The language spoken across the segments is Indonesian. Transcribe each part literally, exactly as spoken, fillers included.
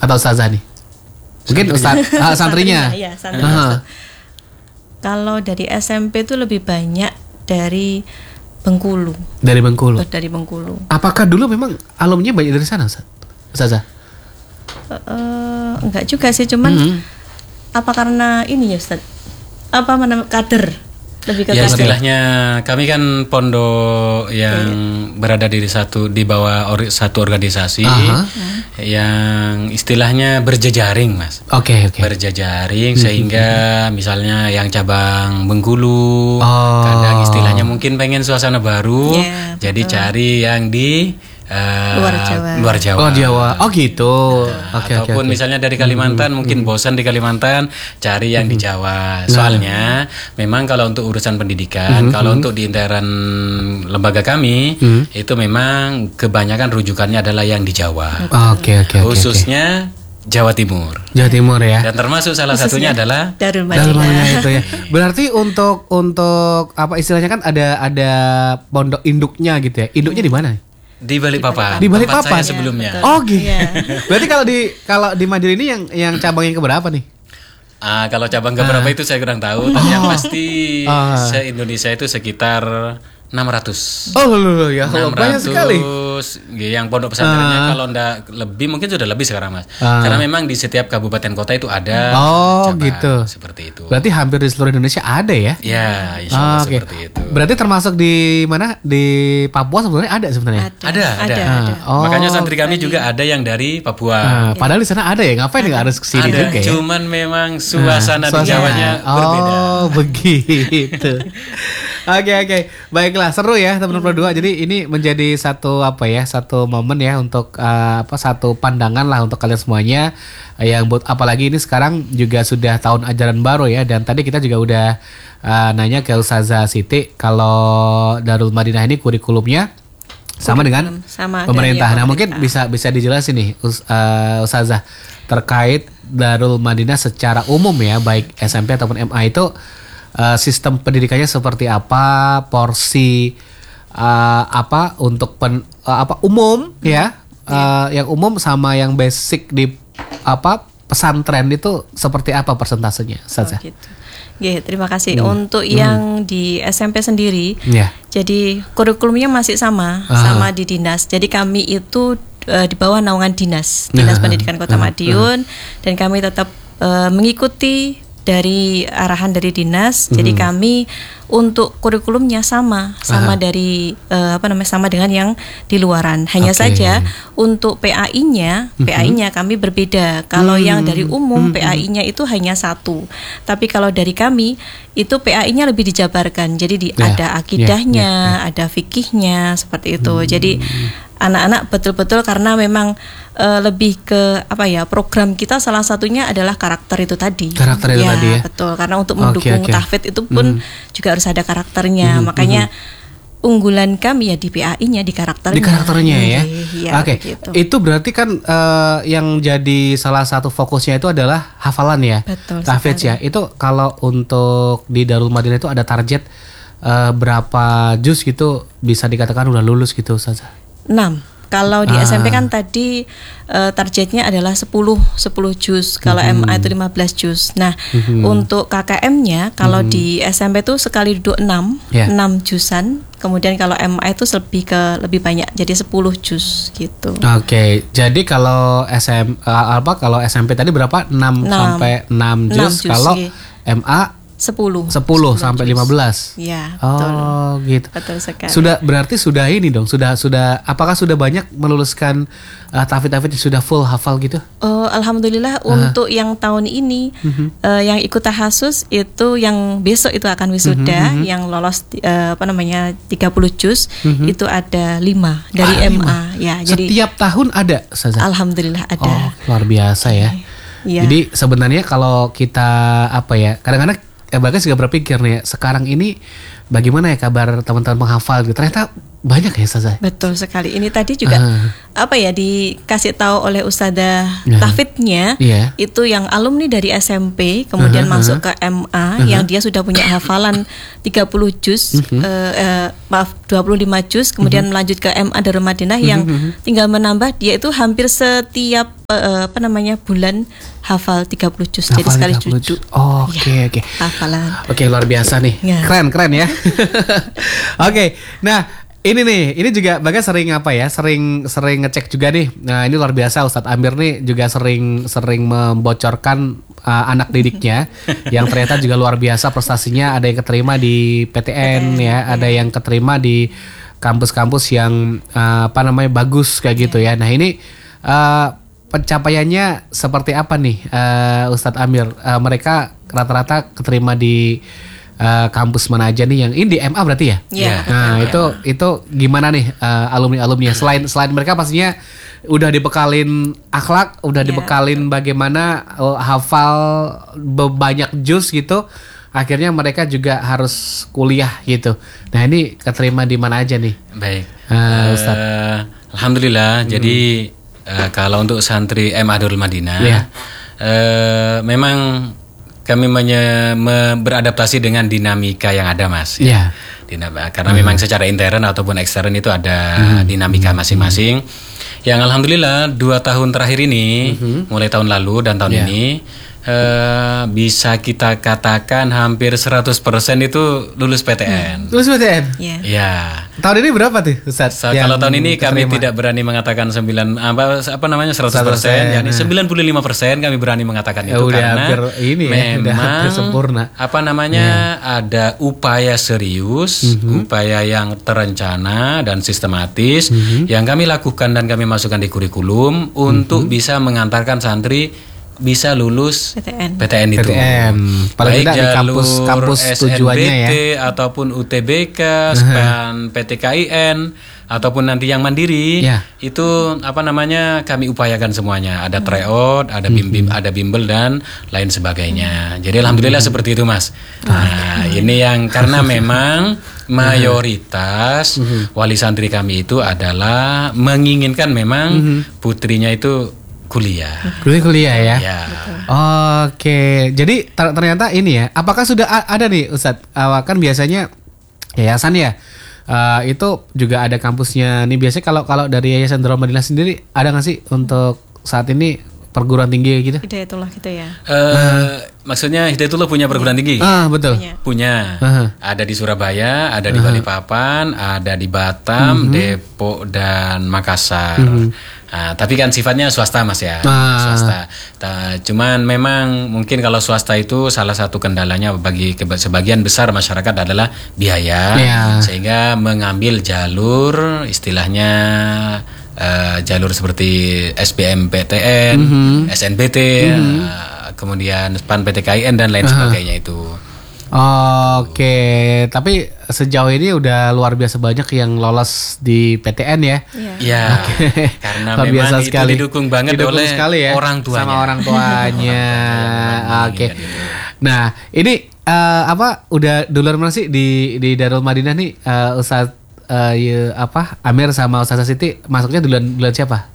atau ustazah nih? Mungkin ustaz ah, santrinya. Iya, santrinya. Kalau dari S M P itu lebih banyak dari Bengkulu. Dari Bengkulu. Oh, dari Bengkulu. Apakah dulu memang alumni banyak dari sana, Ustaz? Ustazah? Uh, enggak juga sih, cuman mm-hmm. apa karena ini ya Ustaz? Apa namanya kader? Lebih ke ya kader. istilahnya kami kan pondok yang okay. berada di satu di bawah or, satu organisasi uh-huh. yang istilahnya berjejaring, Mas. Oke, okay, oke. Okay. Berjejaring mm-hmm. sehingga misalnya yang cabang Bengkulu oh. kadang istilahnya mungkin pengen suasana baru, yeah, jadi betul. Cari yang di Uh, luar Jawa. Luar Jawa. Oh Jawa. Oh gitu. Nah, okay, ataupun okay, okay. misalnya dari Kalimantan hmm, mungkin hmm. bosan di Kalimantan, cari yang hmm. di Jawa. Soalnya nah. memang kalau untuk urusan pendidikan, hmm, kalau hmm. untuk di intern lembaga kami hmm. itu memang kebanyakan rujukannya adalah yang di Jawa. Oke oh, oke okay, okay, khususnya okay. Jawa Timur. Jawa Timur ya. Dan termasuk salah khususnya satunya adalah Darul Madinah itu ya. Berarti untuk untuk apa istilahnya kan ada ada pondok induknya gitu ya. Induknya di mana? Di Balikpapan. Di Balikpapan saya sebelumnya. Ya, oh gitu. Ya. Berarti kalau di kalau di Mandiri ini yang yang cabang yang keberapa nih? Ah, kalau cabang keberapa uh. itu saya kurang tahu, tapi yang pasti uh. se-Indonesia itu sekitar enam ratus. Oh, loh, ya, banyak sekali. Yang pondok pesantrennya uh. kalau enggak lebih mungkin sudah lebih sekarang, Mas. Uh. Karena memang di setiap kabupaten kota itu ada oh, cabang gitu. Seperti itu. Berarti hampir di seluruh Indonesia ada ya? Ya, insya Allah oh, okay. seperti itu. Berarti termasuk di mana? Di Papua sebenarnya ada sebenarnya? Ada, ada. ada. ada, ada. ada. Oh, makanya santri kami juga ada yang dari Papua. Uh, padahal di sana ada ya, ngapain nggak harus kesini ada, juga ya? Cuman memang suasana uh, di Jawanya oh, berbeda. Oh, begitu. Oke oke, okay. Baiklah, seru ya teman-teman berdua. Jadi ini menjadi satu apa ya, satu momen ya untuk uh, apa satu pandangan lah untuk kalian semuanya yang buat apalagi ini sekarang juga sudah tahun ajaran baru ya. Dan tadi kita juga udah uh, nanya ke Ustazah Siti kalau Darul Madinah ini kurikulumnya sama dengan sama pemerintah. Nah, pemerintah. mungkin bisa bisa dijelasin nih Us, uh, Ustazah terkait Darul Madinah secara umum ya, baik S M P ataupun M A itu uh, sistem pendidikannya seperti apa, porsi uh, apa untuk pen, uh, apa umum hmm. ya, uh, yang umum sama yang basic di apa pesantren itu seperti apa persentasenya, Ustazah? Oh, gitu. Ya, terima kasih. Hmm. Untuk hmm. yang di S M P sendiri, yeah. jadi kurikulumnya masih sama, uh-huh. sama di dinas. Jadi kami itu uh, di bawah naungan dinas, Dinas uh-huh. Pendidikan Kota uh-huh. Madiun, dan kami tetap uh, mengikuti dari arahan dari dinas. Hmm. Jadi kami untuk kurikulumnya sama, sama uh-huh. dari uh, apa namanya sama dengan yang di luaran. Hanya okay. saja untuk P A I-nya, uh-huh. P A I-nya kami berbeda. Kalau uh-huh. yang dari umum uh-huh. P A I-nya itu hanya satu. Tapi kalau dari kami itu P A I-nya lebih dijabarkan. Jadi di, yeah. ada akidahnya, yeah. Yeah. ada fikihnya seperti itu. Uh-huh. Jadi anak-anak betul-betul karena memang uh, lebih ke apa ya, program kita salah satunya adalah karakter itu tadi. Karakter itu ya, tadi ya. Betul, karena untuk mendukung okay, okay. tahfidz itu pun mm. juga harus ada karakternya. Mm, Makanya mm. unggulan kami ya di P A I-nya, di karakternya. Di karakternya ya. ya Oke. Okay. Itu berarti kan uh, yang jadi salah satu fokusnya itu adalah hafalan ya. Betul. tahfidz ya. Itu kalau untuk di Darul Madinah itu ada target uh, berapa juz gitu bisa dikatakan udah lulus gitu Ustazah? enam. Kalau di ah. S M P kan tadi uh, targetnya adalah sepuluh juz. Kalau mm-hmm. M A itu lima belas juz. Nah, mm-hmm. untuk K K M-nya kalau mm-hmm. di S M P itu sekali duduk enam, yeah. enam juzan. Kemudian kalau M A itu lebih ke lebih banyak, jadi sepuluh juz gitu. Oke. Okay. Jadi kalau S M uh, apa kalau S M P tadi berapa? enam sampai enam juz. Kalau M A sepuluh sampai lima belas. Ya, betul. Oh, gitu. Betul sekali. Sudah berarti sudah ini dong, sudah sudah apakah sudah banyak meluluskan uh, tahfidz-tahfidz yang sudah full hafal gitu? Oh, alhamdulillah uh. untuk yang tahun ini uh-huh. uh, yang ikut tahasus itu yang besok itu akan wisuda, uh-huh. yang lolos uh, apa namanya tiga puluh juz, uh-huh. itu ada lima dari ah, M A lima. Ya. Jadi setiap tahun ada, Ustazah? Alhamdulillah ada. Oh, luar biasa ya. Ya. Jadi sebenarnya kalau kita apa ya, kadang-kadang eh, bahkan juga berpikir nih, sekarang ini bagaimana ya kabar teman-teman penghafal gitu. Ternyata banyak ya Ustazah? Betul sekali. Ini tadi juga Ah. apa ya dikasih tahu oleh Ustazah Nah. tahfidnya Iya. itu yang alumni dari S M P kemudian Uh-huh, masuk ke M A uh-huh. yang dia sudah punya hafalan tiga puluh juz Uh-huh. eh, eh, maaf dua puluh lima juz kemudian Uh-huh. melanjut ke M A Darul Madinah yang Uh-huh. tinggal menambah dia itu hampir setiap eh, apa namanya bulan hafal tiga puluh juz. Jadi Hafal sekali tiga puluh juz. juz. Oh, Oke oke. Hafalan. Oke, luar biasa nih. Ya. Keren, keren ya. Oke. Nah, ini nih, ini juga Bagas sering apa ya? Sering sering ngecek juga nih. Nah, ini luar biasa Ustadz Amir nih juga sering sering membocorkan uh, anak didiknya yang ternyata juga luar biasa prestasinya, ada yang keterima di P T N ya, ada yang keterima di kampus-kampus yang uh, apa namanya bagus kayak gitu ya. Nah, ini uh, pencapaiannya seperti apa nih uh, Ustadz Amir? Uh, mereka rata-rata keterima di uh, kampus mana aja nih yang ini di M A berarti ya? Iya. Nah itu itu gimana nih uh, alumni-alumni selain selain mereka pastinya udah dibekalin akhlak, udah Iya. dibekalin bagaimana uh, hafal be- banyak juz gitu. Akhirnya mereka juga harus kuliah gitu. Nah ini keterima di mana aja nih? Baik. Ah, Eh, Ustaz. Alhamdulillah. Jadi eh, kalau untuk santri M A Darul Madinah, Iya. eh, memang kami menye- me- beradaptasi dengan dinamika yang ada, Mas. Iya. Dinam- karena memang secara intern ataupun ekstern itu ada dinamika masing-masing. Yang alhamdulillah dua tahun terakhir ini, mulai tahun lalu dan tahun Iya. ini. eh, bisa kita katakan hampir seratus persen itu lulus P T N. Terus P T N? Iya. Ya. Tahun ini berapa tuh Ustaz? So, yang kalau tahun ini kami keterima? tidak berani mengatakan sembilan apa apa namanya seratus seratus persen, persen, yakni nah. sembilan puluh lima persen kami berani mengatakan Ya itu udah karena hampir ini ya, udah memang hampir sempurna. apa namanya ada upaya serius, upaya yang terencana dan sistematis yang kami lakukan dan kami masukkan di kurikulum untuk bisa mengantarkan santri bisa lulus P T N. P T N itu. P T N. Paling tidak di kampus- kampus tujuannya ya. S N B T ataupun U T B K, SPAN, P T K I N ataupun nanti yang mandiri Ya. itu apa namanya kami upayakan semuanya. Ada tryout, ada bim bim, ada bimbel dan lain sebagainya. Jadi alhamdulillah seperti itu, Mas. Nah, ini yang karena memang mayoritas wali santri kami itu adalah menginginkan memang putrinya itu kuliah. Kuliah kuliah ya. Ya. Oke, jadi ter- ternyata ini ya. Apakah sudah a- ada nih Ustadz? Uh, kan biasanya yayasan ya. Uh, itu juga ada kampusnya. Nih biasanya kalau kalau dari Yayasan Darul Madinah sendiri ada nggak sih untuk saat ini perguruan tinggi gitu? Hidayatullah gitu ya. Eh, maksudnya Hidayatullah punya perguruan tinggi? Ah betul. Punya. Punya. Aha. Ada di Surabaya, ada di Balikpapan, ada di Batam, Depok dan Makassar. Nah, tapi kan sifatnya swasta, Mas ya. Ah. Swasta. Ta- cuman memang mungkin kalau swasta itu salah satu kendalanya bagi keba- sebagian besar masyarakat adalah biaya. Iya. Sehingga mengambil jalur istilahnya eh, jalur seperti S B M P T N, S N B T, eh, kemudian SPAN P T K I N dan lain sebagainya itu. Oke, tapi sejauh ini udah luar biasa banyak yang lolos di P T N ya. Iya. Ya, karena Luar memang biasa itu sekali. didukung banget Didukung oleh sekali ya, orang tuanya. sama orang tuanya. Orang Oke. tuanya gitu. Nah, ini eh, apa udah duluan mana sih di di Darul Madinah nih eh, Ustaz eh, ya, apa Amir sama Ustazah Siti masuknya duluan duluan siapa?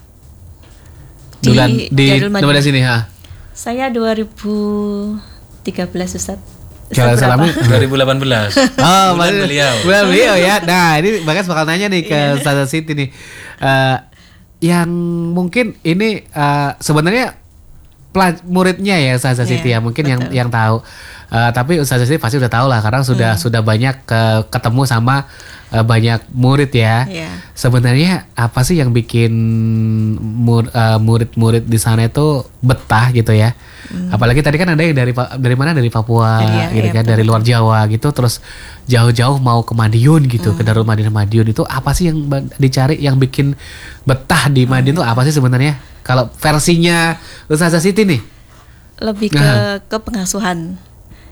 Di Duluan di Darul Madinah. duluan di sini ha. Saya dua ribu tiga belas Ustaz. Kalau Ustaz salami berapa? dua ribu delapan belas. Oh, Bulan maksud- beliau. Bulan beliau ya. Nah, ini Bagas bakal nanya nih ke Ustazah Siti nih. Eh, yang mungkin ini eh, sebenarnya pelaj- muridnya ya Ustazah Iya, Siti ya, mungkin yang betul. yang tahu. Eh, tapi Ustazah Siti pasti udah tahu lah karena sudah sudah banyak ke- ketemu sama eh, banyak murid ya. Iya. Sebenarnya apa sih yang bikin mur- eh, murid-murid di sana itu betah gitu ya? Apalagi tadi kan ada yang dari Pa- dari mana dari Papua Dari ya, gitu iya, kan, betul. dari luar Jawa gitu, terus jauh-jauh mau ke Madiun gitu, ke Darul Madinah Madiun itu apa sih yang ba- dicari yang bikin betah di Madiun itu apa sih sebenarnya? Kalau versinya Ustazah Siti nih? Lebih ke Nah. ke pengasuhan.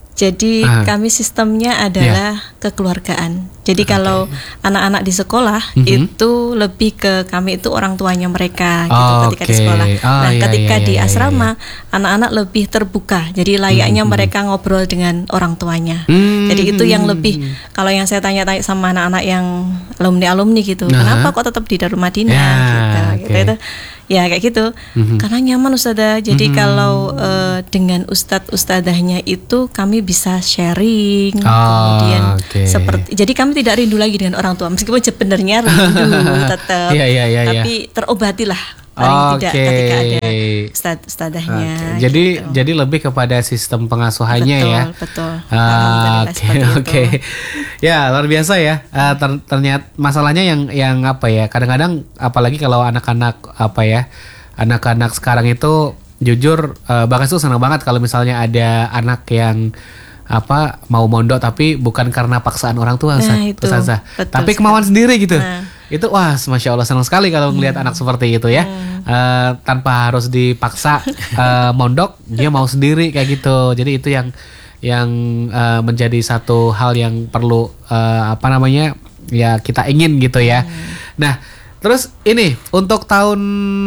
Jadi Ah. kami sistemnya adalah kekeluargaan. Jadi kalau anak-anak di sekolah Mhm. itu lebih ke kami itu orang tuanya mereka gitu Oh, ketika di oke. sekolah. Oh, Nah, iya, ketika iya, di iya, asrama anak-anak lebih terbuka. Jadi layaknya Mhm. mereka ngobrol dengan orang tuanya. Hmm. Jadi itu yang lebih kalau yang saya tanya-tanya sama anak-anak yang alumni-alumni gitu. Nah. Kenapa kok tetap di Darul Madinah Ya, gitu. Gitu oke. itu. Ya kayak gitu. Mhm. Karena nyaman Ustazah. Jadi Mhm. kalau eh, dengan ustadz ustadzahnya itu kami bisa sharing, Oh, kemudian oke. seperti jadi kami tidak rindu lagi dengan orang tua meskipun sebenarnya rindu tetap. Iya, iya, iya, iya. Tapi terobatilah paling tidak Oke. ketika ada ustadz ustadzahnya. Oke. Jadi gitu. jadi lebih kepada sistem pengasuhannya betul, ya. betul. Ah, Alhamdulillah Oke seperti itu. oke. Ya luar biasa ya. Ah, ter- ternyata masalahnya yang yang apa ya? Kadang-kadang apalagi kalau anak-anak apa ya? Anak-anak sekarang itu jujur eh, bahkan tuh senang banget kalau misalnya ada anak yang apa mau mondok tapi bukan karena paksaan orang tua, Nah, Ustaz- itu. Ustazah. Betul Tapi kemauan sendiri gitu. Nah. Itu wah, masya Allah senang sekali kalau ngelihat anak seperti itu ya. Eh, tanpa harus dipaksa eh, mondok, dia mau sendiri kayak gitu. Jadi itu yang yang eh, menjadi satu hal yang perlu eh, apa namanya ya kita ingin gitu ya. Nah, terus ini untuk tahun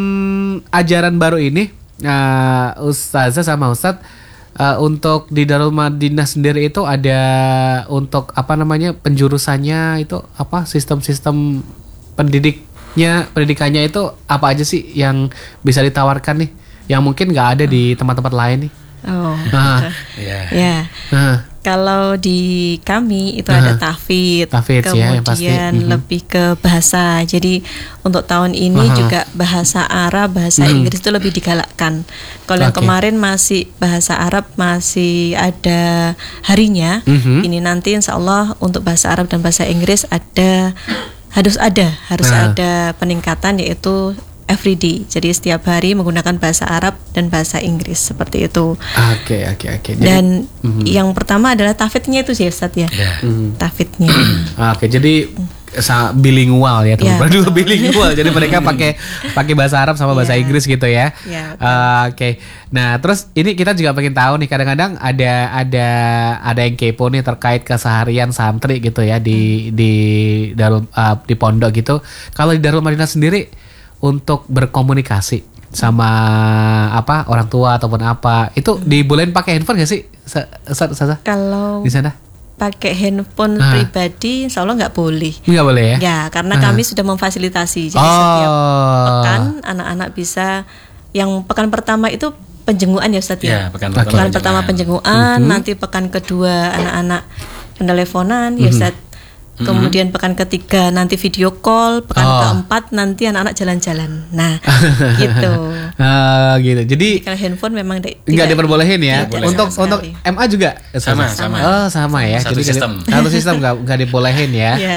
ajaran baru ini, eh, Ustazah sama Ustadz eh, untuk di Darul Madinah sendiri itu ada untuk apa namanya penjurusannya itu apa sistem-sistem pendidiknya pendidikannya itu apa aja sih yang bisa ditawarkan nih yang mungkin nggak ada di tempat-tempat lain nih. Oh. Nah, Ya. Ya. nah, Kalau di kami itu Aha. ada tahfidz, Tahfidz ya, yang pasti. kemudian Mhm. lebih ke bahasa. Jadi untuk tahun ini Aha. juga bahasa Arab, bahasa Mhm. Inggris itu lebih digalakkan. Kalau yang Oke. kemarin masih bahasa Arab masih ada harinya. Mhm. Ini nanti insya Allah untuk bahasa Arab dan bahasa Inggris ada harus ada harus Nah. ada peningkatan yaitu everyday. Jadi setiap hari menggunakan bahasa Arab dan bahasa Inggris seperti itu. Oke oke oke. Jadi- Dan Mhm. yang pertama adalah tafidnya itu sih Ustadz ya. Ya. Mhm. Tafidnya. Oke, jadi sa- bilingual ya Ya, teman-teman. Dua betul. bilingual. Jadi mereka pakai pakai bahasa Arab sama bahasa Ya. Inggris gitu ya. Ya, betul. Eh, Oke. Nah, terus ini kita juga pengen tahu nih kadang-kadang ada ada ada yang kepo nih terkait keseharian santri gitu ya di di Darul eh, di pondok gitu. Kalau di Darul Madinah sendiri untuk berkomunikasi sama apa orang tua ataupun apa itu dibolehin pakai handphone gak sih? Sa- Sa- Sa- Kalau di sana? pakai handphone Ah. pribadi, insya Allah nggak boleh. Nggak boleh ya? Ya, karena Ah. kami sudah memfasilitasi. Jadi Oh. setiap pekan anak-anak bisa. Yang pekan pertama itu penjenguan ya Ustadz Ya, ya. pekan Oke. pertama Pekan pertama penjenguan, Mhm. nanti pekan kedua anak-anak pendeleponan ya Mhm. Ustadz. Kemudian pekan ketiga nanti video call, pekan Oh. keempat nanti anak-anak jalan-jalan. Nah, gitu. Ah, gitu. Jadi Kalau handphone memang de- nggak tidak- diperbolehin ya. tidak untuk sama untuk sekali. M A juga Sama, sama. Oh sama ya. Satu Jadi sistem. Satu sistem nggak nggak dibolehin ya. Iya.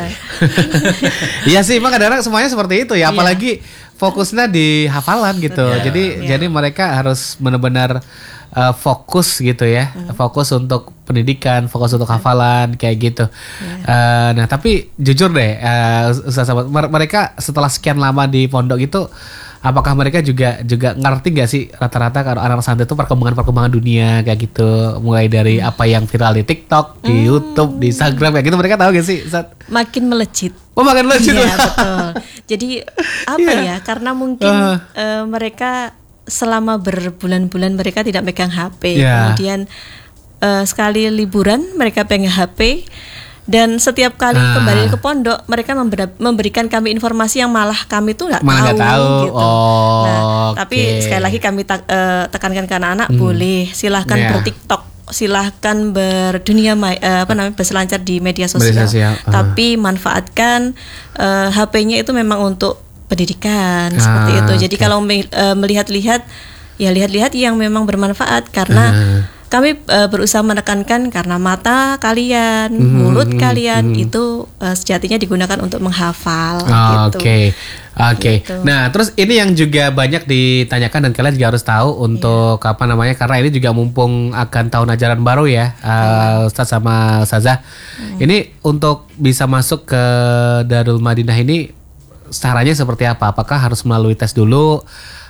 Iya sih, emang kadang-kadang semuanya seperti itu ya. Iya. Apalagi fokusnya di hafalan gitu. Betul. Jadi Iya. jadi mereka harus benar-benar uh, fokus gitu ya. Hmm. Fokus untuk pendidikan, fokus untuk hafalan kayak gitu. Iya. Uh, nah tapi jujur deh, uh, Ustaz Samad, mer- mereka setelah sekian lama di pondok itu, apakah mereka juga juga ngerti gak sih rata-rata kalau anak santri itu perkembangan-perkembangan dunia kayak gitu, mulai dari Hmm. apa yang viral di TikTok, di YouTube, di Instagram kayak gitu, mereka tahu gak sih, Ustaz? Makin melejit. Oh makan lo situ. Iya betul. Jadi apa Iya. ya? Karena mungkin Uh. eh, mereka selama berbulan-bulan mereka tidak megang H P. Iya. Kemudian eh, sekali liburan mereka pegang H P. Dan setiap kali Ah. kembali ke pondok mereka member- memberikan kami informasi yang malah kami tuh nggak Malah tahu, nggak tahu. gitu. Oh, Nah, oke. tapi sekali lagi kami tak- eh, tekankan ke anak-anak boleh silahkan Iya. bertiktok, silahkan berdunia ma- eh, apa namanya berselancar di media sosial. Media sosial, ah. Tapi manfaatkan eh, H P-nya itu memang untuk pendidikan Ah, seperti itu. Jadi oke. kalau me- eh, melihat-lihat ya lihat-lihat yang memang bermanfaat karena Ah. kami eh, berusaha menekankan karena mata kalian, Mhm, mulut mhm, kalian mhm. itu eh, sejatinya digunakan untuk menghafal Oh, gitu. Oke, oke. Gitu. Nah, terus ini yang juga banyak ditanyakan dan kalian juga harus tahu untuk Iya. apa namanya, karena ini juga mumpung akan tahun ajaran baru ya, uh, Ustadz sama Ustazah. Hmm. Ini untuk bisa masuk ke Darul Madinah ini caranya seperti apa? Apakah harus melalui tes dulu?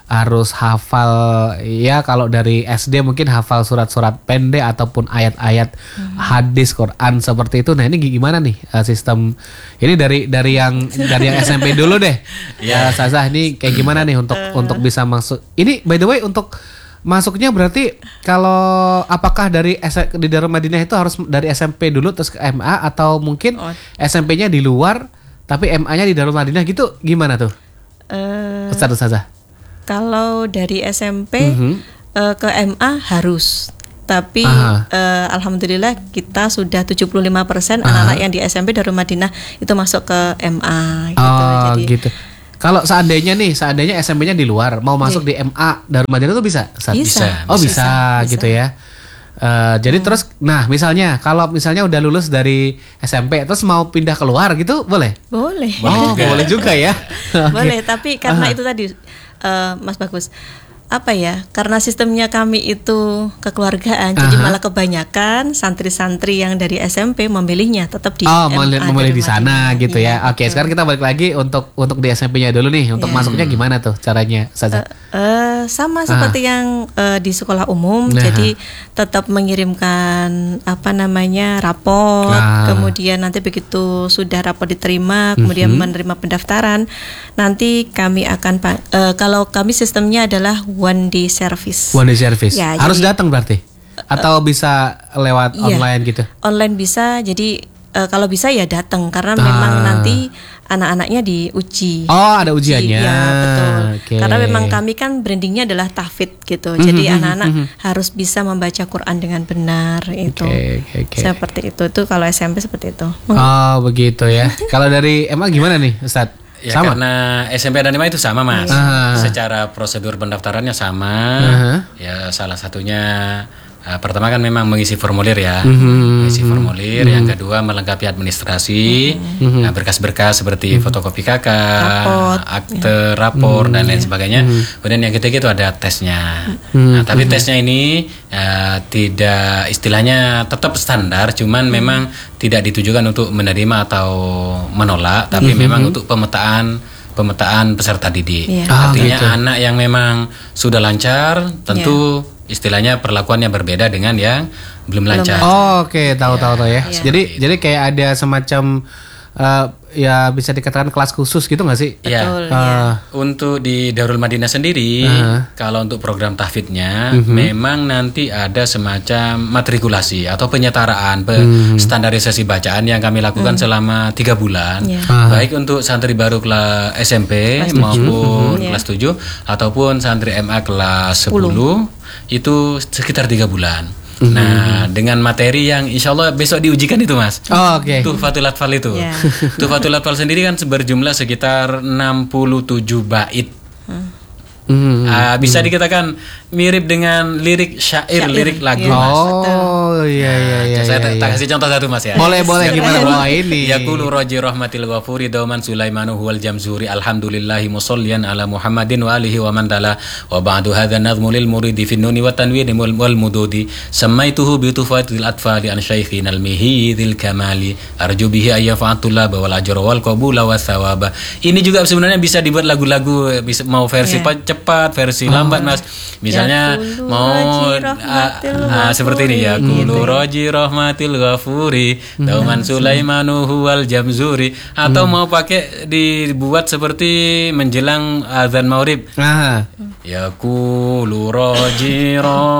harus hafal ya kalau dari S D mungkin hafal surat-surat pendek ataupun ayat-ayat hmm. hadis Quran seperti itu. Nah ini gimana nih uh, sistem ini dari dari yang dari yang S M P dulu deh. Ya, Ustazah ini kayak gimana nih untuk uh. untuk bisa masuk. Ini by the way untuk masuknya berarti kalau apakah dari di Darul Madinah itu harus dari S M P dulu terus ke M A atau mungkin oh. S M P-nya di luar tapi M A-nya di Darul Madinah gitu gimana tuh? Uh. Ustaz Ustazah. Kalau dari S M P mm-hmm. uh, ke M A harus, tapi uh, alhamdulillah kita sudah tujuh puluh lima persen anak-anak yang di S M P Darul Madinah itu masuk ke M A gitu. Oh, jadi gitu. Kalau seandainya nih, seandainya S M P-nya di luar mau masuk yeah. di M A Darul Madinah itu bisa? Bisa. bisa. Oh, bisa, bisa gitu ya. Uh, jadi hmm. terus, nah misalnya kalau misalnya udah lulus dari S M P terus mau pindah keluar gitu boleh? Boleh. Oh, boleh juga ya. Boleh, tapi karena uh-huh. itu tadi. Uh, Mas Bagus, apa ya? Karena sistemnya kami itu kekeluargaan, uh-huh. jadi malah kebanyakan santri-santri yang dari S M P memilihnya tetap di oh, M A memilih di sana gitu iya, ya. Oke, okay, sekarang kita balik lagi untuk untuk di S M P-nya dulu nih. Untuk yeah. masuknya gimana tuh caranya, Ustazah? Uh, uh, sama uh-huh. seperti yang uh, di sekolah umum, uh-huh. jadi tetap mengirimkan apa namanya raport, uh-huh. kemudian nanti begitu sudah raport diterima, kemudian uh-huh. menerima pendaftaran, nanti kami akan uh, kalau kami sistemnya adalah one day service. One day service. Ya, harus jadi, datang berarti? Atau uh, bisa lewat iya, online gitu? Online bisa. Jadi uh, kalau bisa ya datang karena ah. memang nanti anak-anaknya diuji. Oh, ada ujiannya. Iya, betul. Okay. Karena memang kami kan brandingnya adalah tahfidz gitu. Mm-hmm, Jadi mm-hmm, anak-anak mm-hmm. harus bisa membaca Quran dengan benar itu. Okay, okay, okay. Seperti itu. Itu kalau S M P seperti itu. Oh, begitu ya. Kalau dari M A gimana nih, Ustaz? Ya sama? Karena S M P dan M A itu sama Mas. Uh-huh. Secara prosedur pendaftarannya sama. Uh-huh. Ya salah satunya uh, pertama kan memang mengisi formulir ya. Uh-huh. Mengisi formulir, uh-huh. yang kedua melengkapi administrasi, uh-huh. nah, berkas-berkas seperti uh-huh. fotokopi K K, raport, akte, ya. rapor uh-huh. dan lain sebagainya. Uh-huh. Kemudian yang ketiga itu ada tesnya. Uh-huh. Nah, tapi uh-huh. tesnya ini uh, tidak istilahnya tetap standar, cuman uh-huh. memang tidak ditujukan untuk menerima atau menolak, tapi mm-hmm. memang untuk pemetaan pemetaan peserta didik. Yeah. Ah, Artinya gitu. Anak yang memang sudah lancar, tentu yeah. istilahnya perlakuannya berbeda dengan yang belum lancar. Oh, oke, okay. tahu-tahu ya. tahu ya. Yeah. Jadi yeah. jadi kayak ada semacam uh, ya bisa dikatakan kelas khusus gitu nggak sih? Iya. Betul, uh, ya. Untuk di Darul Madinah sendiri, uh, kalau untuk program tahfidznya, uh-huh. memang nanti ada semacam matrikulasi atau penyetaraan, uh-huh. standarisasi bacaan yang kami lakukan uh-huh. selama tiga bulan, yeah. uh-huh. baik untuk santri baru kelas S M P kelas maupun uh-huh. kelas tujuh ataupun santri M A kelas sepuluh, itu sekitar tiga bulan. Mm-hmm. Nah, dengan materi yang insya Allah besok diujikan itu Mas. Oh, oke. Okay. Tuhfatul Atfal itu. Yeah. Tuhfatul Atfal sendiri kan berjumlah sekitar enam puluh tujuh bait. Mm-hmm. Uh, bisa dikatakan mirip dengan lirik syair, syair. lirik lagu yeah. Mas. Oh iya iya iya. Saya iya, tak iya. kasih contoh satu Mas ya. Boleh boleh gimana bawa ini? Yaqulu Raji Rahmatil Ghafuri Dauman Sulaimanu huwal Jamzuri alhamdulillahi musallian ala Muhammadin wa alihi wa man dala wa ba'du hadza nadhmu lil muridi fin nuni wa tanwini wal mududi samaituhu bi tufatil atfali an syaikhin al mihidil kamali arju bihi ayyafa'atullah wal ajra wal qabula wa thawaba. Ini juga sebenarnya bisa dibuat lagu-lagu, bisa mau versi yeah. cepat, versi oh. lambat Mas. Misalnya ya, mau uh, uh, seperti ini ya, Qulu Raji Rahmatil Ghafuri Dauman Sulaimanu huwal Jamzuri, atau hmm. mau pakai dibuat seperti menjelang azan maghrib. Aha. Ya Qulu Raji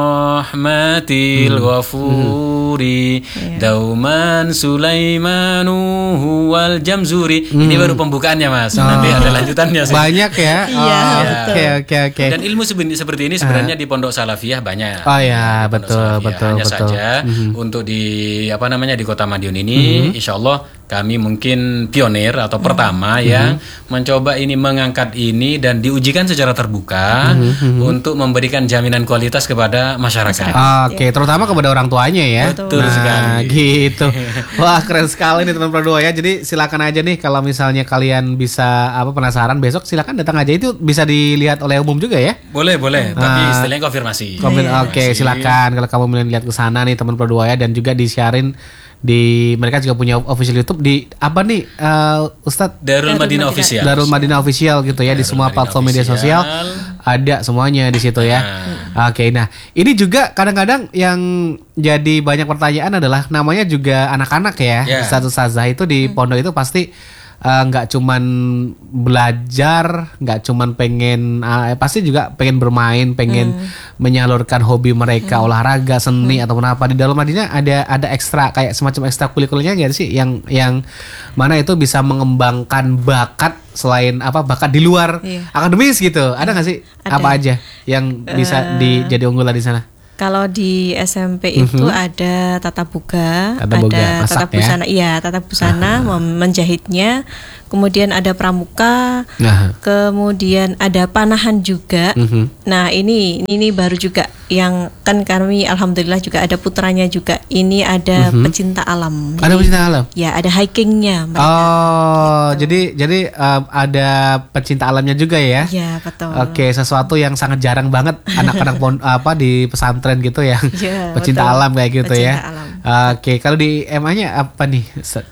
Rahmatil Ghafuri hmm. Dauman Sulaimanu huwal Jamzuri. Hmm. Ini baru pembukaannya Mas. Oh. Nanti ada lanjutannya sih. Banyak ya. Iya, oh, betul. Oke oke oke. Dan ilmu seperti ini sebenarnya uh. di Pondok Salafiyah banyak. Oh ya, betul betul Hanya betul. saja mm-hmm. untuk di apa namanya di Kota Madiun ini, mm-hmm. insya Allah kami mungkin pionir atau mm-hmm. pertama mm-hmm. yang mencoba ini mengangkat ini dan diujikan secara terbuka mm-hmm. untuk memberikan jaminan kualitas kepada masyarakat. Oke, okay. terutama kepada orang tuanya ya. Betul nah, sekali. Gitu. Wah keren sekali nih teman berdua ya. Jadi silakan aja nih kalau misalnya kalian bisa apa penasaran besok silakan datang aja, itu bisa dilihat oleh umum juga ya. Boleh boleh. Nah, tapi istilahnya konfirmasi. Konfirmasi. Oke okay, silakan kalau kamu ingin lihat ke sana nih teman berdua ya, dan juga disiarin di mereka juga punya official YouTube di apa nih uh, Ustadz? Darul Madinah Official. Darul Madinah Official gitu ya. Darul di semua Madinah platform media sosial ada semuanya di situ ya. Nah. Oke, nah ini juga kadang-kadang yang jadi banyak pertanyaan adalah namanya juga anak-anak ya. Yeah. Ustadz-ustazah itu di pondok itu pasti nggak uh, cuman belajar, nggak cuman pengen, uh, pasti juga pengen bermain, pengen hmm. menyalurkan hobi mereka, hmm. olahraga, seni hmm. ataupun apa. Di Darul Madinah ada ada ekstra kayak semacam ekstra kurikulernya nggak sih, yang yang mana itu bisa mengembangkan bakat selain apa bakat di luar yeah. akademis gitu. Ada nggak sih? Ada. Apa aja yang bisa uh, di jadi unggulan di sana? Kalau di S M P itu mm-hmm. ada tata boga, tata boga, ada masak, tata busana, ya? Iya tata busana, uh-huh. menjahitnya, kemudian ada pramuka, uh-huh. kemudian ada panahan juga. Uh-huh. Nah ini ini baru juga yang kan kami alhamdulillah juga ada putranya juga. Ini ada uh-huh. pecinta alam. Ada jadi, pecinta alam. Ya ada hikingnya. Mereka. Oh gitu. jadi jadi um, ada pecinta alamnya juga ya? Iya betul. Oke, sesuatu yang sangat jarang banget anak-anak apa di pesantren tren gitu ya, ya pecinta betul. Alam kayak gitu pecinta ya. Alam. Oke, kalau di M A-nya apa nih?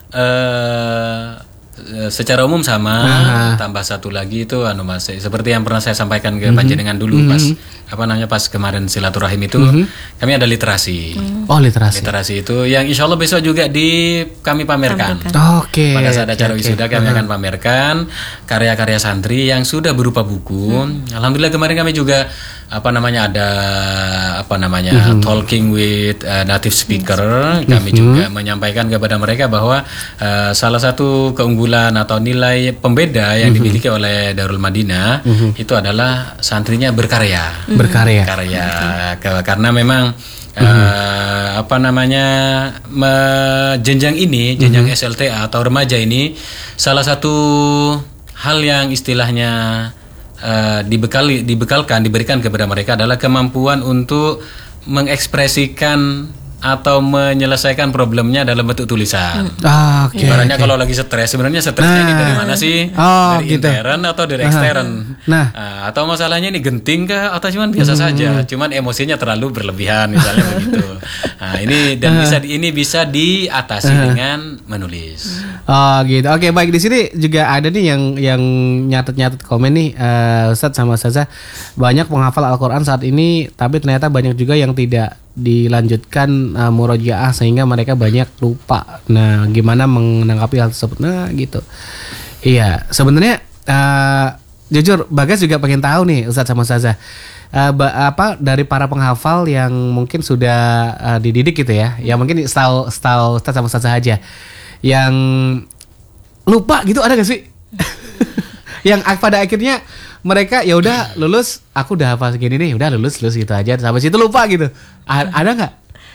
Uh, secara umum sama, uh-huh. tambah satu lagi itu anu Mas, seperti yang pernah saya sampaikan ke uh-huh. panjenengan dulu uh-huh. pas apa namanya pas kemarin silaturahim itu uh-huh. kami ada literasi. Oh literasi. Literasi itu yang insya Allah besok juga di kami pamerkan. Oke. Okay. Pada saat acara okay, wisuda okay. kami uh-huh. akan pamerkan karya-karya santri yang sudah berupa buku. Uh-huh. Alhamdulillah kemarin kami juga apa namanya ada apa namanya uh-huh. talking with uh, native speaker. Uh-huh. Kami juga menyampaikan kepada mereka bahwa uh, salah satu keunggulan atau nilai pembeda yang uh-huh. dimiliki oleh Darul Madinah uh-huh. itu adalah santrinya berkarya. Uh-huh. Berkarya. Karya okay. Karena memang uh-huh. uh, apa namanya me- jenjang ini, jenjang uh-huh. S L T A atau remaja ini salah satu hal yang istilahnya Uh, dibekali, dibekalkan, diberikan kepada mereka adalah kemampuan untuk mengekspresikan atau menyelesaikan problemnya dalam bentuk tulisan. Ah, okay, Ibaratnya okay. kalau lagi stres, sebenarnya stresnya nah, ini dari mana sih? Oh, dari gitu. intern atau dari ekstern? Nah, nah, atau masalahnya ini genting kah atau cuman biasa hmm. saja? Cuman emosinya terlalu berlebihan misalnya begitu. Nah, ini dan bisa ini bisa diatasi dengan menulis. Oh, gitu. Oke, baik, di sini juga ada nih yang yang nyatet-nyatet komen nih uh, Ustadz sama Ustazah, banyak penghafal Al-Qur'an saat ini tapi ternyata banyak juga yang tidak dilanjutkan uh, murojaah sehingga mereka banyak lupa. Nah, gimana menanggapi hal tersebut? Nah, gitu. Iya, sebenarnya uh, jujur Bagas juga pengen tahu nih Ustadz sama Ustazah. Uh, ba- apa dari para penghafal yang mungkin sudah uh, dididik gitu ya. Ya mungkin setahu setahu Ustadz sama Ustazah aja. Yang lupa gitu ada gak sih? Yang pada akhirnya mereka ya udah lulus, aku udah hafal segini nih, udah lulus lulus gitu aja, sampai situ lupa gitu. A- ada nggak?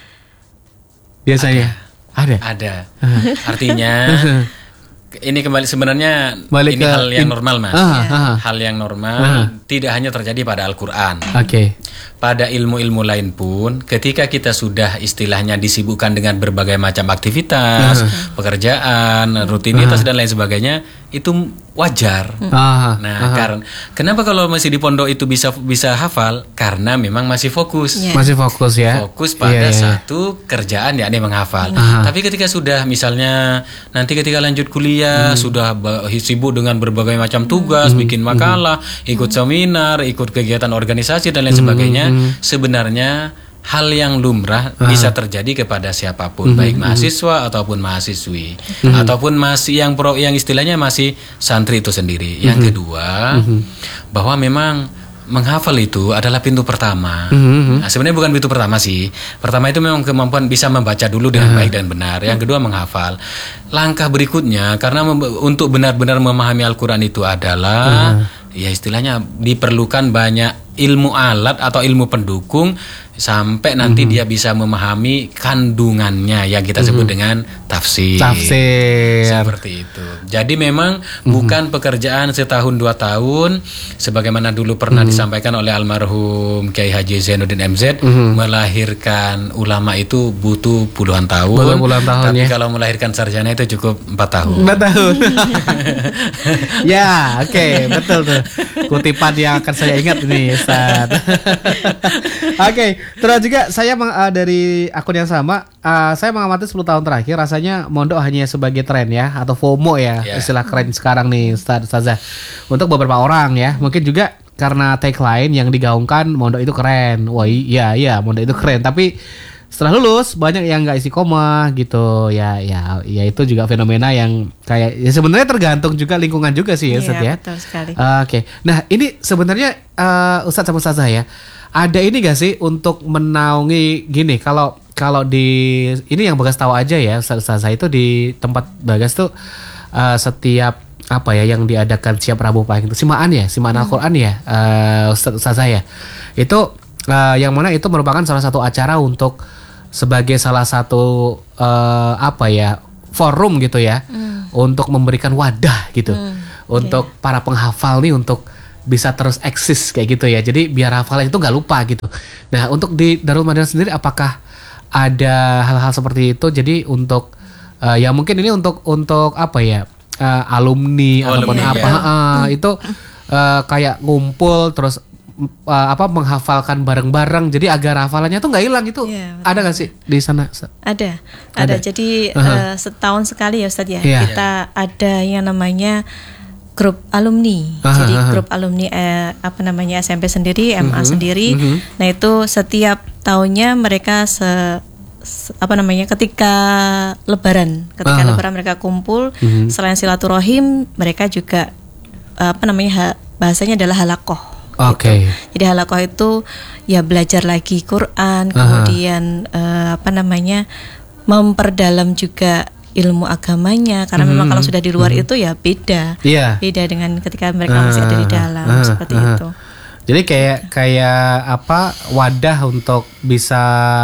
Biasanya ada. Ada. ada. Artinya ini kembali sebenarnya Balik ini ke hal yang in- normal Mas. Ah, ah, ah. Hal yang normal Ah. tidak hanya terjadi pada Al-Qur'an. Oke. Okay. Pada ilmu-ilmu lain pun ketika kita sudah istilahnya disibukkan dengan berbagai macam aktivitas, uh. pekerjaan, rutinitas uh. dan lain sebagainya, itu wajar. Uh. Nah, uh. karena kenapa kalau masih di pondok itu bisa bisa hafal? Karena memang masih fokus. Yeah. Masih fokus ya. Fokus pada yeah, yeah. satu kerjaan yakni menghafal. Uh. Tapi ketika sudah misalnya nanti ketika lanjut kuliah hmm. sudah sibuk dengan berbagai macam tugas, hmm. bikin makalah, hmm. ikut seminar, ikut kegiatan organisasi dan lain hmm. sebagainya. Hmm. Sebenarnya hal yang lumrah uh. bisa terjadi kepada siapapun, uh-huh. baik mahasiswa ataupun mahasiswi, uh-huh. ataupun masih yang pro yang istilahnya masih santri itu sendiri. Uh-huh. Yang kedua, uh-huh. bahwa memang menghafal itu adalah pintu pertama. Uh-huh. Nah, sebenarnya bukan pintu pertama sih. Pertama itu memang kemampuan bisa membaca dulu dengan uh-huh. baik dan benar. Yang kedua menghafal. Langkah berikutnya karena mem- untuk benar-benar memahami Al-Qur'an itu adalah uh-huh. ya istilahnya diperlukan banyak ilmu alat atau ilmu pendukung sampai nanti mm-hmm. dia bisa memahami kandungannya yang kita sebut mm-hmm. dengan tafsir. Tafsir. Seperti itu. Jadi memang mm-hmm. bukan pekerjaan setahun dua tahun sebagaimana dulu pernah mm-hmm. disampaikan oleh almarhum Kiai Haji Zainuddin M Z, mm-hmm. melahirkan ulama itu butuh puluhan tahun. Butuh puluhan tahun. Tapi ya. kalau melahirkan sarjana itu cukup empat tahun. empat tahun. Ya, oke, okay, betul tuh. Kutipan yang akan saya ingat ini. Ustaz. Oke, terus juga saya meng, uh, dari akun yang sama, uh, saya mengamati sepuluh tahun terakhir rasanya mondok hanya sebagai tren ya, atau FOMO ya, yeah. istilah keren sekarang nih Ustaz, Ustazah. Untuk beberapa orang ya, mungkin juga karena tagline yang digaungkan mondok itu keren. Wah iya iya mondok itu keren, tapi setelah lulus banyak yang nggak istiqomah gitu ya, ya ya itu juga fenomena yang kayak ya sebenarnya tergantung juga lingkungan juga sih ya Ustaz ya. Betul sekali. Uh, Oke, okay. Nah ini sebenarnya uh, Ustaz sama Ustazah ya, ada ini gak sih untuk menaungi gini, kalau kalau di ini yang Bagas tahu aja ya Ustaz Ustazah, itu di tempat Bagas tuh uh, setiap apa ya yang diadakan siap Rabu pagi itu simaan ya, simaan hmm. Al-Quran ya uh, Ustaz Ustazah ya, itu uh, yang mana itu merupakan salah satu acara untuk sebagai salah satu uh, apa ya forum gitu ya, hmm. untuk memberikan wadah gitu, hmm. untuk okay. para penghafal nih untuk bisa terus eksis kayak gitu ya. Jadi biar hafalan itu nggak lupa gitu. Nah untuk di Darul Madinah sendiri apakah ada hal-hal seperti itu? Jadi untuk uh, ya mungkin ini untuk untuk apa ya uh, alumni oh, ataupun alumni, apa ya. uh, itu uh, kayak ngumpul terus Uh, apa menghafalkan bareng-bareng, jadi agar hafalannya tuh nggak hilang itu. Yeah, ada nggak sih di sana? Ada, ada. ada. Jadi uh-huh. uh, setahun sekali ya Ustadz ya, yeah. kita ada yang namanya grup alumni. Uh-huh. Jadi grup alumni eh, apa namanya S M P sendiri, M A uh-huh. sendiri. Uh-huh. Nah itu setiap tahunnya mereka se apa namanya ketika Lebaran, ketika uh-huh. Lebaran mereka kumpul. Uh-huh. Selain silaturahim, mereka juga apa namanya bahasanya adalah halakoh. Oke. Okay. Gitu. Jadi halakoh itu ya belajar lagi Quran, uh-huh. kemudian uh, apa namanya memperdalam juga ilmu agamanya, karena mm-hmm. memang kalau sudah di luar mm-hmm. itu ya beda, yeah. beda dengan ketika mereka uh-huh. masih ada di dalam uh-huh. seperti uh-huh. itu. Jadi kayak kayak apa wadah untuk bisa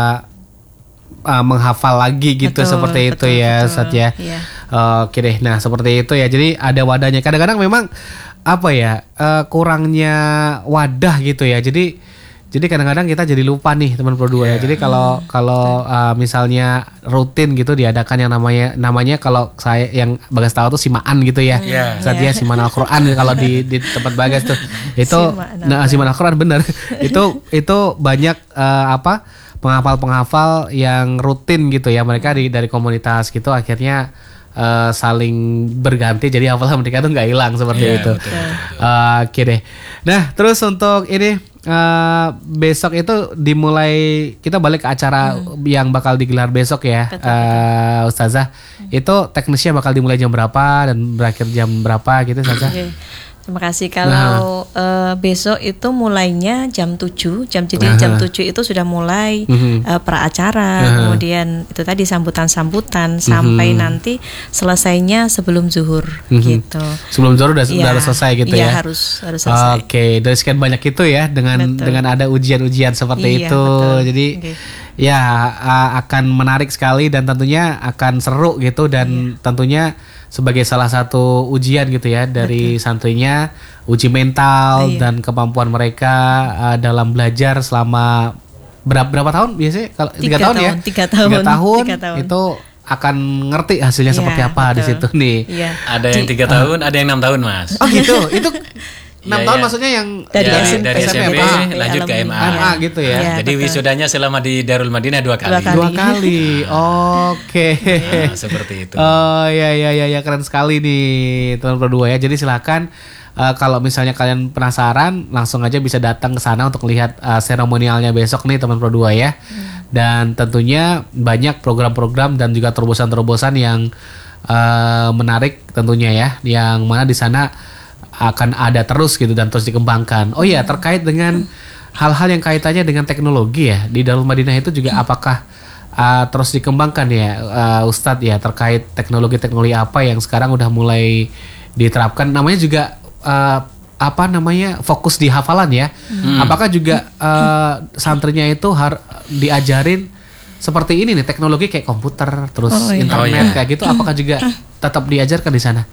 uh, menghafal lagi gitu, betul, seperti betul, itu ya, Ustaz ya. Yeah. Uh, Oke deh. Nah seperti itu ya. Jadi ada wadahnya. Kadang-kadang memang apa ya uh, kurangnya wadah gitu ya, jadi jadi kadang-kadang kita jadi lupa nih teman Pro dua yeah. ya. Jadi kalau kalau uh, misalnya rutin gitu diadakan yang namanya namanya kalau saya yang Bagas tahu tuh simaan gitu ya, yeah. Saatnya yeah. simaan Al-Quran kalau di di tempat Bagas tuh itu nah simaan Al-Quran bener itu itu banyak uh, apa penghafal-penghafal yang rutin gitu ya, mereka di, dari komunitas gitu akhirnya Uh, saling berganti, jadi hafalan mereka tuh nggak hilang seperti yeah, itu. Betul, betul. Uh, Oke okay deh. Nah terus untuk ini uh, besok itu dimulai, kita balik ke acara hmm. yang bakal digelar besok ya, betul, uh, betul. Ustazah. Hmm. Itu teknisnya bakal dimulai jam berapa dan berakhir jam berapa gitu Ustazah? Okay. Terima kasih. Kalau nah. uh, besok itu mulainya jam tujuh, jam jadi uh-huh. jam tujuh itu sudah mulai uh-huh. uh, praacara, uh-huh. kemudian itu tadi sambutan-sambutan uh-huh. sampai nanti selesainya sebelum zuhur uh-huh. gitu. Sebelum zuhur udah, ya, udah selesai gitu ya. Iya, harus harus selesai. Oke, okay. Dari sekian banyak itu ya dengan betul. Dengan ada ujian-ujian seperti iya, itu. Betul. Jadi okay. ya uh, akan menarik sekali dan tentunya akan seru gitu dan iya. tentunya sebagai salah satu ujian gitu ya dari betul. Santrinya, uji mental iya. dan kemampuan mereka uh, dalam belajar selama berapa berapa tahun biasanya kalau tiga tahun ya tiga tahun tiga tahun, tiga tahun itu akan ngerti hasilnya iya, seperti apa betul. Di situ nih. Iya. Ada yang tiga tahun, uh, ada yang enam tahun Mas. Oh gitu, itu enam ya, tahun ya. Maksudnya yang dari, dari, S M P, dari S M P, S M P lanjut ke M A. M A gitu ya. ya Jadi betul. Wisudanya selama di Darul Madinah dua kali. Dua kali. Dua kali. Oke. Okay. Nah, seperti itu. Oh ya ya ya ya keren sekali nih teman Pro dua ya. Jadi silakan uh, kalau misalnya kalian penasaran langsung aja bisa datang ke sana untuk lihat uh, seremonialnya besok nih teman Pro dua ya. Hmm. Dan tentunya banyak program-program dan juga terobosan-terobosan yang uh, menarik tentunya ya, yang mana di sana akan ada terus gitu dan terus dikembangkan. Oh iya, terkait dengan hal-hal yang kaitannya dengan teknologi ya di Darul Madinah itu juga apakah uh, terus dikembangkan ya uh, Ustadz ya, terkait teknologi-teknologi apa yang sekarang udah mulai diterapkan, namanya juga uh, apa namanya fokus di hafalan ya. Hmm. Apakah juga uh, santrinya itu harus diajarin seperti ini nih, teknologi kayak komputer terus oh, iya. internet oh, iya. kayak gitu, apakah juga tetap diajarkan di sana?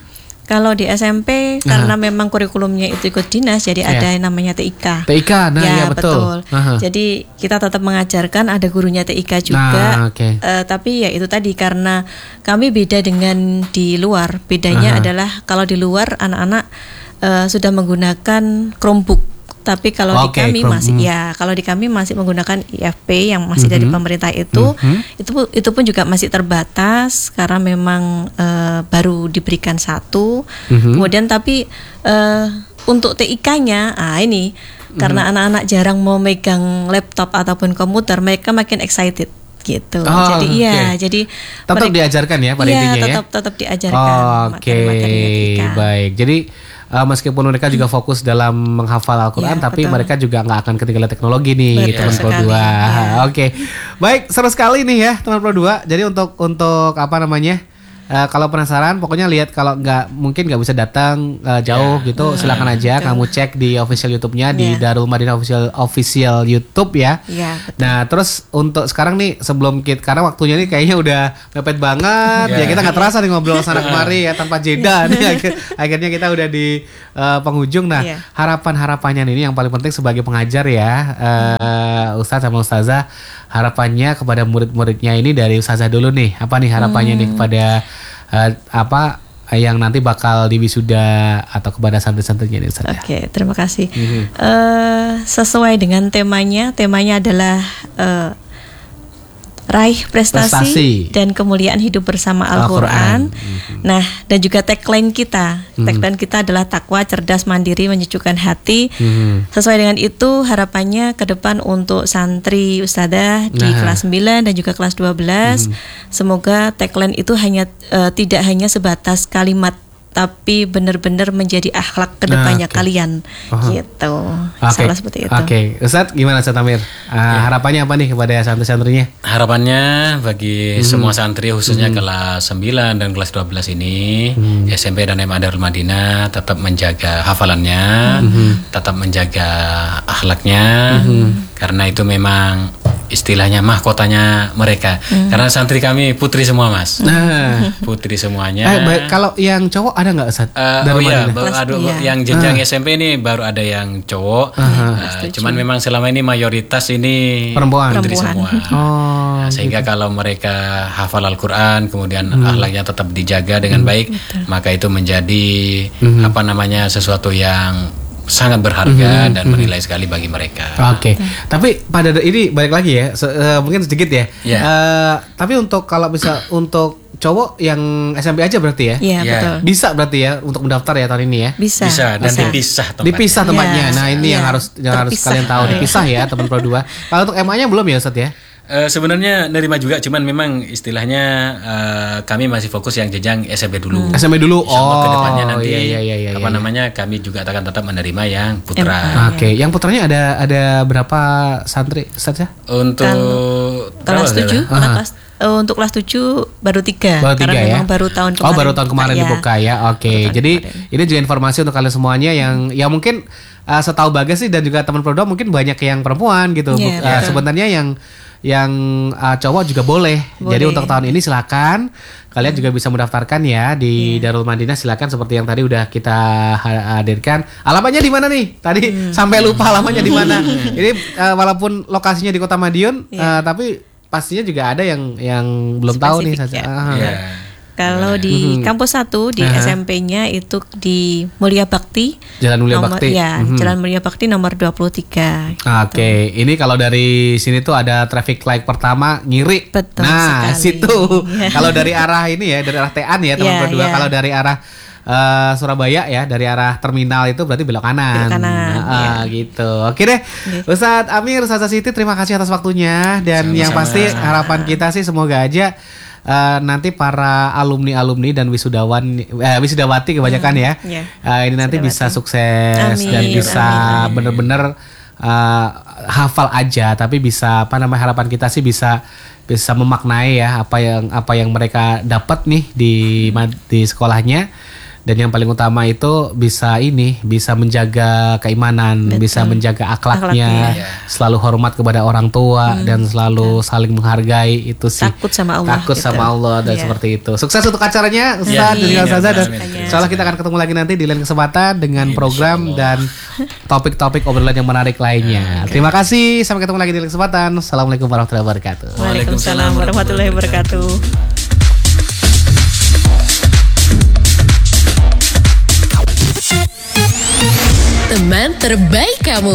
Kalau di S M P uh-huh. karena memang kurikulumnya itu ikut dinas, jadi yeah. ada yang namanya T I K. T I K, nah ya, ya betul. betul. Uh-huh. Jadi kita tetap mengajarkan, ada gurunya T I K juga. Nah, okay. uh, tapi ya itu tadi karena kami beda dengan di luar. Bedanya uh-huh. adalah kalau di luar anak-anak uh, sudah menggunakan Chromebook. tapi kalau Oke, di kami from- masih hmm. ya kalau di kami masih menggunakan I F P yang masih dari pemerintah itu, itu pu- itu pun juga masih terbatas karena memang eh, baru diberikan satu. Kemudian tapi eh, untuk T I K-nya, ah ini karena anak-anak jarang mau megang laptop ataupun komputer, mereka makin excited gitu. Oh, jadi iya, oke. jadi Tetap mereka- diajarkan ya pada iya, intinya ya. tetap tetap diajarkan Oke, materi-materinya T I K. baik. Jadi uh, meskipun mereka juga fokus dalam menghafal Al-Quran, Iya, tapi betul. mereka juga nggak akan ketinggalan teknologi nih, Betul teman Pro sekali, dua. ya. Oke, baik, seru sekali nih ya teman Pro dua. Jadi untuk untuk apa namanya? Uh, kalau penasaran, pokoknya lihat kalau nggak mungkin nggak bisa datang uh, jauh Ya. gitu, silakan aja kamu cek di official YouTube-nya di Ya. Darul Madinah official official YouTube ya. Iya, betul. Nah, terus untuk sekarang nih sebelum kita karena waktunya nih kayaknya udah mepet banget ya, Ya. kita nggak terasa nih ngobrol sana kemari ya tanpa jeda nih akhir- akhirnya kita udah di uh, penghujung. Nah, Iya. harapan-harapannya nih yang paling penting sebagai pengajar ya, uh, Ustadz sama Ustazah, harapannya kepada murid-muridnya ini dari Ustazah dulu nih. Apa nih harapannya nih kepada uh, apa yang nanti bakal diwisuda atau kepada santri-santrinya nih Ustazah? Oke, terima kasih. Mhm. Eh, sesuai dengan temanya, temanya adalah eh, raih prestasi, Prestasi. dan kemuliaan hidup bersama Al-Quran. Al-Quran. Nah, dan juga tagline kita, tagline kita adalah takwa, cerdas, mandiri, menyejukkan hati. Mhm. Sesuai dengan itu, harapannya ke depan untuk santri ustadzah di Nah. kelas sembilan dan juga kelas dua belas, semoga tagline itu hanya eh, tidak hanya sebatas kalimat, tapi benar-benar menjadi akhlak kedepannya Nah, oke. kalian, Oh. gitu. Oke. Salah seperti itu. Oke, Ustadz gimana Ustadz Amir? Uh, Harapannya apa nih kepada santri-santrinya? Harapannya bagi semua santri khususnya kelas sembilan dan kelas dua belas ini, S M P dan M A Darul Madinah tetap menjaga hafalannya, tetap menjaga akhlaknya, karena itu memang istilahnya mahkotanya mereka. Karena santri kami putri semua, Mas. Nah, Putri semuanya. eh, baik, kalau yang cowok ada nggak Ustadz? Eh, Dari oh iya, Madinah? baru Kelas- ada iya. yang jenjang S M P ini baru ada yang cowok. Eh, cuman memang selama ini mayoritas ini Perempuan. putri Perempuan. semua. Oh, Nah, sehingga kalau mereka hafal Al-Quran, kemudian akhlaknya tetap dijaga dengan baik, maka itu menjadi apa namanya sesuatu yang sangat berharga dan bernilai sekali bagi mereka. Oke, tapi pada de- ini balik lagi ya, se- eh, mungkin sedikit ya. Iya. Eh, tapi untuk kalau bisa untuk cowok yang S M P aja berarti ya, Iya, Ya. betul. bisa berarti ya untuk mendaftar ya tahun ini ya. Bisa. Bisa dan dipisah tempatnya. Dipisah tempatnya. Iya, Nah ini yang iya. harus yang harus Terpisah. kalian tahu, dipisah ya teman Pro dua. Kalau untuk M A-nya belum ya Ustadz ya? Eh, sebenarnya nerima juga, cuman memang istilahnya eh, kami masih fokus yang jenjang S M P dulu. S M P dulu. Insya Allah Oh, kedepannya nanti iya, iya, iya, iya, apa iya. namanya kami juga akan tetap menerima yang putra. Oke, yang putranya ada ada berapa santri Ustadz ya? Untuk Kelas berapa, tujuh, Saudara? kelas eh, untuk kelas tujuh baru tiga. Baru tiga karena ya? memang baru tahun kemarin. Oh baru tahun kemarin dibuka, dibuka ya. Oke, Baru tahun jadi kemarin. ini juga informasi untuk kalian semuanya yang ya mungkin uh, setahu Bagas sih dan juga teman Pro dua mungkin banyak yang perempuan gitu. Iya, Bu- uh, betul. sebenarnya yang yang uh, cowok juga boleh. Boleh. Jadi untuk tahun ini silakan kalian juga bisa mendaftarkan ya di Iya. Darul Madinah, silakan seperti yang tadi udah kita ha- hadirkan. Alamatnya di mana nih? Tadi Hmm. sampai lupa alamatnya di mana. Ini uh, walaupun lokasinya di Kota Madiun, uh, tapi pastinya juga ada yang yang belum tahu nih. Spesifik Saza. ya. Ah. Iya. Kalau di kampus satu di Aha. S M P-nya itu di Mulia Bakti. Jalan Mulia nomor, Bakti. Ya, Mhm. Jalan Mulia Bakti nomor dua puluh tiga. Oke, ini kalau dari sini tuh ada traffic light pertama ngiri. Betul Nah, sekali. situ. Iya. Kalau dari arah ini ya, dari arah Tean ya teman Iya, berdua. iya. Kalau dari arah eh, Surabaya ya, dari arah terminal itu berarti belok kanan. Belok kanan, Nah, ah, gitu. Oke deh. Ustadz Amir, Ustazah Siti, terima kasih atas waktunya dan yang Sama-sama. pasti harapan kita sih semoga aja eh, nanti para alumni-alumni dan wisudawan eh, wisudawati kebanyakan ya. iya. eh, ini nanti bisa sukses Amin, dan bisa amin, amin. bener-bener uh, hafal aja, tapi bisa apa namanya harapan kita sih bisa bisa memaknai ya apa yang apa yang mereka dapat nih di ma- di sekolahnya, dan yang paling utama itu bisa ini bisa menjaga keimanan, Betul. bisa menjaga akhlaknya, Akhlaknya. selalu hormat kepada orang tua dan selalu saling menghargai, itu sih Takut sama Allah takut gitu. sama Allah dan Iya. seperti itu. Sukses untuk acaranya Ustaz Iya, dan juga iya, Ustazah, dan amin, amin. insya Allah kita akan ketemu lagi nanti di lain kesempatan dengan program dan topik-topik obrolan yang menarik lainnya. Terima kasih, sampai ketemu lagi di lain kesempatan. Assalamualaikum warahmatullahi wabarakatuh. Waalaikumsalam warahmatullahi wabarakatuh. Teman terbaik kamu.